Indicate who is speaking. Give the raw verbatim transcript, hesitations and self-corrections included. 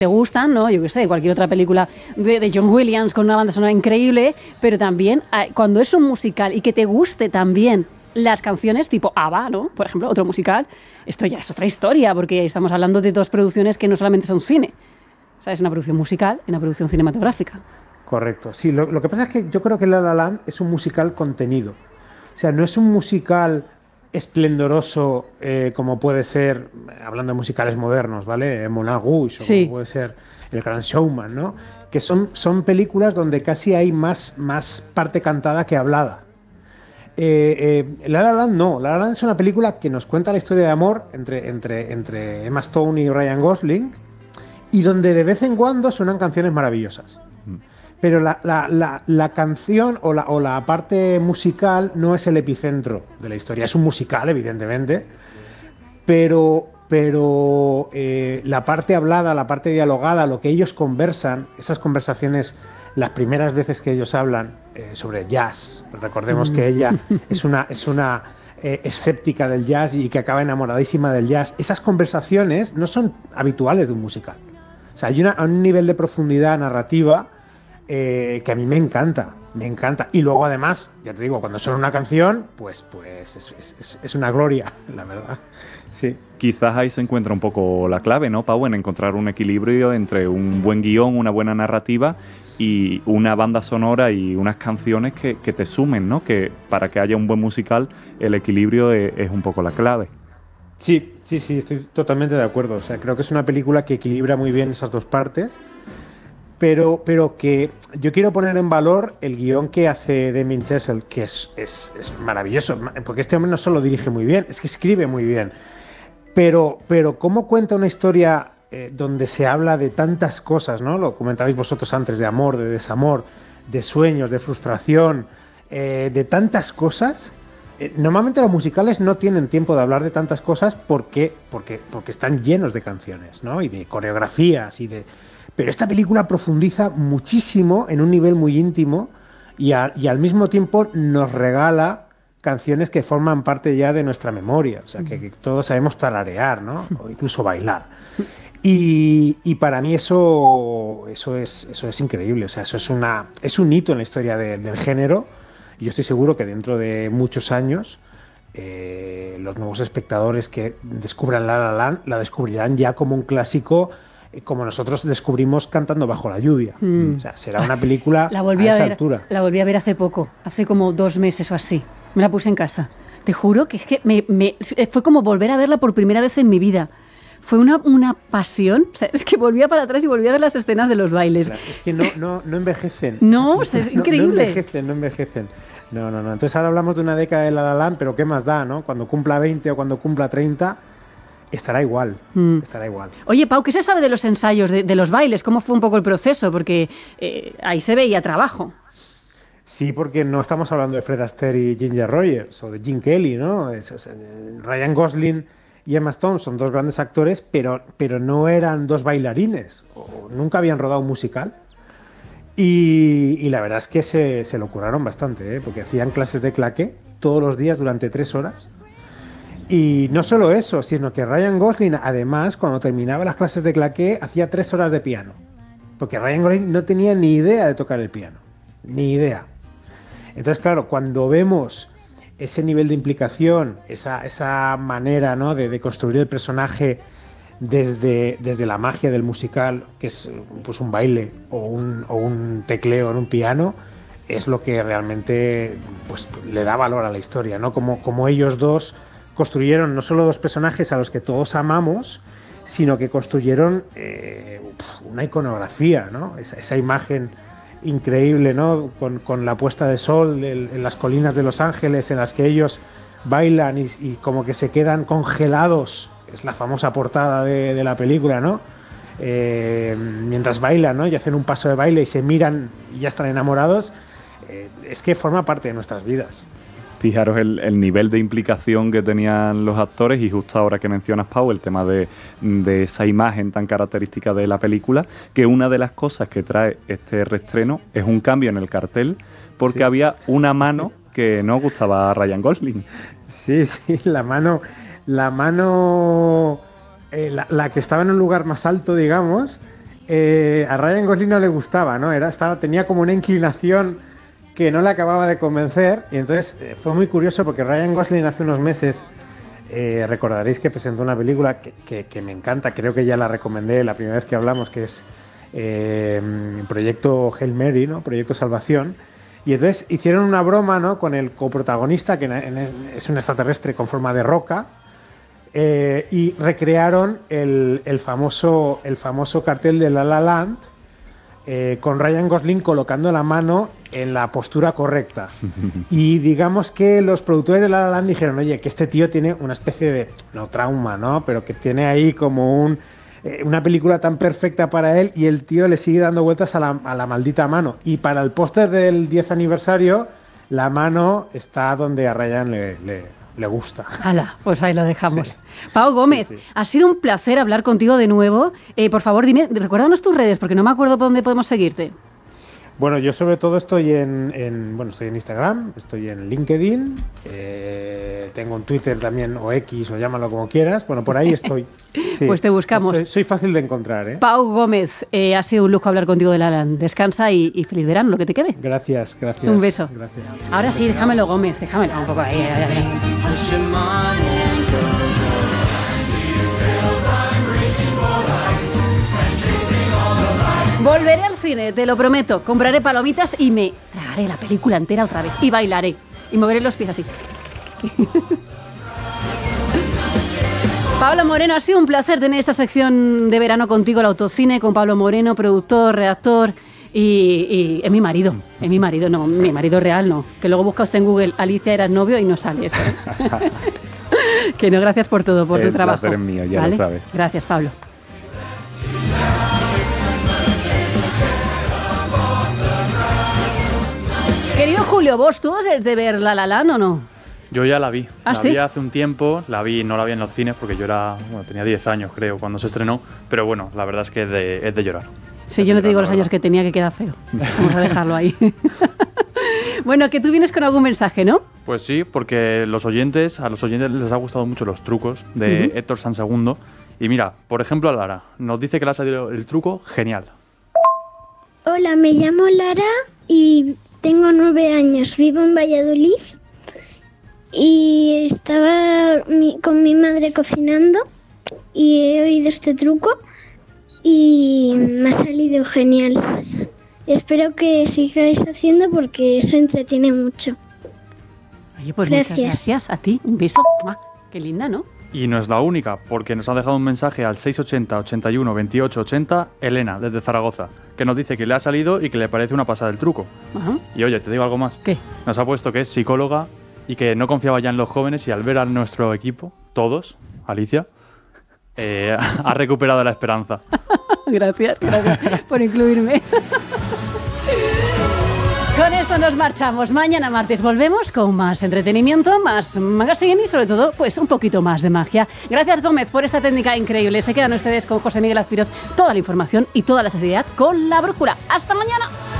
Speaker 1: te gustan, ¿no? Yo qué sé, cualquier otra película de, de John Williams con una banda sonora increíble, pero también cuando es un musical y que te guste también las canciones tipo ABBA, ¿no? Por ejemplo, otro musical, esto ya es otra historia, porque estamos hablando de dos producciones que no solamente son cine, o sea, es una producción musical y una producción cinematográfica.
Speaker 2: Correcto, sí, lo, lo que pasa es que yo creo que La La Land es un musical contenido, o sea, no es un musical esplendoroso eh, como puede ser, hablando de musicales modernos, ¿vale? Moulin Rouge, o
Speaker 1: sí.
Speaker 2: como puede ser El Gran Showman, ¿no? Que son, son películas donde casi hay más, más parte cantada que hablada. Eh, eh, La La Land no, La La Land es una película que nos cuenta la historia de amor entre, entre, entre Emma Stone y Ryan Gosling y donde de vez en cuando suenan canciones maravillosas. Pero la, la, la, la canción o la, o la parte musical no es el epicentro de la historia. Es un musical, evidentemente, pero, pero eh, la parte hablada, la parte dialogada, lo que ellos conversan, esas conversaciones, las primeras veces que ellos hablan eh, sobre jazz, recordemos que ella es una, es una eh, escéptica del jazz y que acaba enamoradísima del jazz, esas conversaciones no son habituales de un musical. O sea, hay una, un nivel de profundidad narrativa Eh, que a mí me encanta, me encanta. Y luego además, ya te digo, cuando suena una canción, pues, pues es, es, es una gloria, la verdad. Sí.
Speaker 3: Quizás ahí se encuentra un poco la clave, ¿no, Pau? En encontrar un equilibrio entre un buen guión, una buena narrativa y una banda sonora y unas canciones que, que te sumen, ¿no? Que para que haya un buen musical, el equilibrio es, es un poco la clave.
Speaker 2: Sí, sí, sí, estoy totalmente de acuerdo. O sea, creo que es una película que equilibra muy bien esas dos partes. Pero, pero que yo quiero poner en valor el guión que hace Damien Chazelle, que es, es, es maravilloso, porque este hombre no solo dirige muy bien, es que escribe muy bien. Pero, pero cómo cuenta una historia eh, donde se habla de tantas cosas, ¿no? Lo comentabais vosotros antes, de amor, de desamor, de sueños, de frustración, eh, de tantas cosas. Eh, normalmente los musicales no tienen tiempo de hablar de tantas cosas porque, porque, porque están llenos de canciones, ¿no? Y de coreografías y de... Pero esta película profundiza muchísimo en un nivel muy íntimo y, a, y al mismo tiempo nos regala canciones que forman parte ya de nuestra memoria, o sea, que, que todos sabemos tararear, ¿no? O incluso bailar. Y, y para mí eso, eso, es, eso es increíble, o sea, eso es, una, es un hito en la historia de, del género y yo estoy seguro que dentro de muchos años eh, los nuevos espectadores que descubran La La Land la descubrirán ya como un clásico, como nosotros descubrimos Cantando bajo la lluvia. Mm. O sea, será una película
Speaker 1: la volví
Speaker 2: a,
Speaker 1: a
Speaker 2: esa
Speaker 1: ver,
Speaker 2: altura.
Speaker 1: La volví a ver hace poco, hace como dos meses o así. Me la puse en casa. Te juro que, es que me, me, fue como volver a verla por primera vez en mi vida. Fue una, una pasión. O sea, es que volvía para atrás y volvía a ver las escenas de los bailes.
Speaker 2: Claro, es que no, no, no envejecen.
Speaker 1: No, o sea, es increíble.
Speaker 2: No, no envejecen, no envejecen. No, no, no. Entonces ahora hablamos de una década de La La Land, pero ¿qué más da, no? Cuando cumpla veinte o cuando cumpla treinta... Estará igual, mm. estará igual.
Speaker 1: Oye, Pau, ¿qué se sabe de los ensayos, de, de los bailes? ¿Cómo fue un poco el proceso? Porque eh, ahí se veía trabajo.
Speaker 2: Sí, porque no estamos hablando de Fred Astaire y Ginger Rogers o de Gene Kelly, ¿no? Es, es, Ryan Gosling y Emma Stone son dos grandes actores, pero, pero no eran dos bailarines, o nunca habían rodado un musical. Y, y la verdad es que se, se lo curaron bastante, ¿eh? Porque hacían clases de claqué todos los días durante tres horas. Y no solo eso, sino que Ryan Gosling, además, cuando terminaba las clases de claqué, hacía tres horas de piano. Porque Ryan Gosling no tenía ni idea de tocar el piano. Ni idea. Entonces, claro, cuando vemos ese nivel de implicación, esa, esa manera, ¿no? de, de construir el personaje desde, desde la magia del musical, que es pues, un baile o un, o un tecleo en un piano, es lo que realmente pues, le da valor a la historia, ¿no? Como, como ellos dos construyeron no solo dos personajes a los que todos amamos, sino que construyeron eh, una iconografía, ¿no? Esa, esa imagen increíble, ¿no? Con, con la puesta de sol en, en las colinas de Los Ángeles, en las que ellos bailan y, y como que se quedan congelados. Es la famosa portada de, de la película, ¿no? Eh, mientras bailan, ¿no? Y hacen un paso de baile y se miran y ya están enamorados. Eh, es que forma parte de nuestras vidas.
Speaker 3: Fijaros el, el nivel de implicación que tenían los actores y justo ahora que mencionas, Pau, el tema de, de esa imagen tan característica de la película, que una de las cosas que trae este reestreno es un cambio en el cartel porque sí. Había una mano que no gustaba a Ryan Gosling.
Speaker 2: Sí, sí, la mano, la mano, eh, la, la que estaba en un lugar más alto, digamos, eh, a Ryan Gosling no le gustaba, ¿no? Era, estaba, tenía como una inclinación que no le acababa de convencer, y entonces eh, fue muy curioso porque Ryan Gosling hace unos meses, eh, recordaréis que presentó una película que, que, que me encanta, creo que ya la recomendé la primera vez que hablamos, que es eh, Proyecto Hail Mary, ¿no? Proyecto Salvación. Y entonces hicieron una broma, ¿no? Con el coprotagonista, que es un extraterrestre con forma de roca, eh, y recrearon el, el, famoso, el famoso cartel de La La Land, eh, con Ryan Gosling colocando la mano en la postura correcta. Y digamos que los productores de La La Land dijeron, oye, que este tío tiene una especie de, no trauma, ¿no? Pero que tiene ahí como un... una película tan perfecta para él, y el tío le sigue dando vueltas a la, a la maldita mano. Y para el póster del diez aniversario, la mano está donde a Ryan le, le, le gusta.
Speaker 1: Hala, pues ahí lo dejamos.
Speaker 2: Sí.
Speaker 1: Pau Gómez, sí, sí. Ha sido un placer hablar contigo de nuevo. Eh, por favor, dime, recuérdanos tus redes, porque no me acuerdo por dónde podemos seguirte.
Speaker 2: Bueno, yo sobre todo estoy en, en bueno, estoy en Instagram, estoy en LinkedIn, eh, tengo un Twitter también, o X, o llámalo como quieras. Bueno, por ahí estoy. Sí.
Speaker 1: Pues te buscamos.
Speaker 2: Soy, soy fácil de encontrar, ¿eh?
Speaker 1: Pau Gómez, eh, ha sido un lujo hablar contigo de La La Land. Descansa y, y feliz verano, lo que te quede.
Speaker 2: Gracias, gracias.
Speaker 1: Un beso.
Speaker 2: Gracias.
Speaker 1: Ahora sí, déjamelo, Gómez, déjamelo un poco ahí. ahí, ahí. Volveré al cine, te lo prometo. Compraré palomitas y me tragaré la película entera otra vez. Y bailaré. Y moveré los pies así. Pablo Moreno, ha sido un placer tener esta sección de verano contigo, el Autocine, con Pablo Moreno, productor, redactor y, y es mi marido. Es mi marido, no, mi marido real no. Que luego busca usted en Google, Alicia, eras novio, y no sale eso. Que no, gracias por todo, por
Speaker 3: el
Speaker 1: tu trabajo.
Speaker 3: El placer es mío, ya
Speaker 1: ¿Vale?
Speaker 3: lo sabes.
Speaker 1: Gracias, Pablo. Querido Julio, ¿vos tú has de ver La La Land o no?
Speaker 4: Yo ya la vi.
Speaker 1: ¿Ah,
Speaker 4: la
Speaker 1: sí?
Speaker 4: vi hace un tiempo, la vi, no la vi en los cines porque yo era, bueno, tenía diez años creo cuando se estrenó, pero bueno, la verdad es que es de, es de llorar.
Speaker 1: Sí,
Speaker 4: es
Speaker 1: yo no
Speaker 4: de
Speaker 1: te digo
Speaker 4: llorar,
Speaker 1: los
Speaker 4: la
Speaker 1: años
Speaker 4: verdad.
Speaker 1: que tenía, que queda feo. Vamos a dejarlo ahí. Bueno, que tú vienes con algún mensaje, ¿no?
Speaker 4: Pues sí, porque los oyentes, a los oyentes les ha gustado mucho los trucos de uh-huh. Héctor Sansegundo. Y mira, por ejemplo, a Lara, nos dice que le ha salido el truco genial.
Speaker 5: Hola, me llamo Lara y tengo nueve años, vivo en Valladolid y estaba mi, con mi madre cocinando y he oído este truco y me ha salido genial. Espero que sigáis haciendo porque eso entretiene mucho.
Speaker 1: Oye, pues
Speaker 5: gracias.
Speaker 1: Muchas gracias a ti. Un beso. ¡Ah! Qué linda, ¿no?
Speaker 4: Y no es la única, porque nos ha dejado un mensaje al seis ochenta, ochenta y uno, veintiocho ochenta, Elena, desde Zaragoza, que nos dice que le ha salido y que le parece una pasada el truco.
Speaker 1: Ajá.
Speaker 4: Y oye, te digo algo más.
Speaker 1: ¿Qué?
Speaker 4: Nos ha puesto que es psicóloga y que no confiaba ya en los jóvenes y al ver a nuestro equipo, todos, Alicia, eh, ha recuperado la esperanza.
Speaker 1: Gracias, gracias por incluirme. Con esto nos marchamos. Mañana martes volvemos con más entretenimiento, más magazine y sobre todo, pues un poquito más de magia. Gracias, Gómez, por esta técnica increíble. Se quedan ustedes con José Miguel Azpiroz. Toda la información y toda la seriedad con La Brújula. ¡Hasta mañana!